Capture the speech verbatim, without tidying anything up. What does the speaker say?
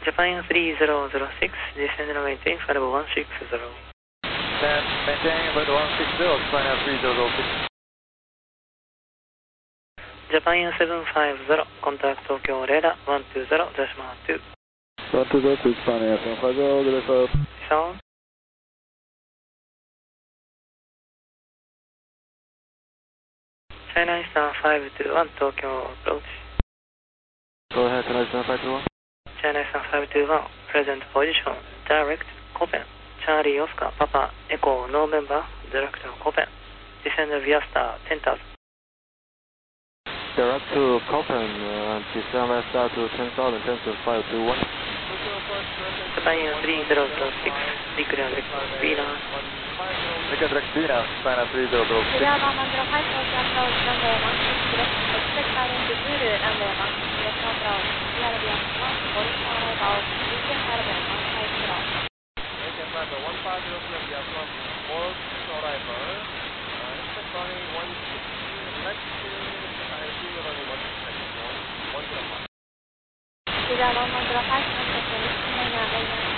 Japan three zero zero six, descend and maintain five one six zero. Then maintain five one six zero, Japan three zero zero six. Japan seven five zero, contact Tokyo radar one two zero, decimal two. one two zero two, Japan seven five zero, good as Sound. China Eastern five two one, Tokyo approach. Go ahead, China Eastern five two one. China Eastern five two one, present position, direct, Copen. Charlie Oscar, Papa, Echo, November, direct to Copen. Descend via star ten thousand. Direct to Copen, uh, descend via star to ten thousand, ten to five two one. Japan three zero zero six, declare direct B now. Declare direct B now, Japan three zero zero six. Sierra one zero five, Tokyo approach, runway one six left, expect landing to Zulu, runway one six left approach, clear via one, Boris arrival, Weekend runway one five zero. Weekend runway one five zero, clear via one, Boris arrival, expect landing one six left, Zulu runway one six left, one zero five. Sierra one zero five, contact the listening runway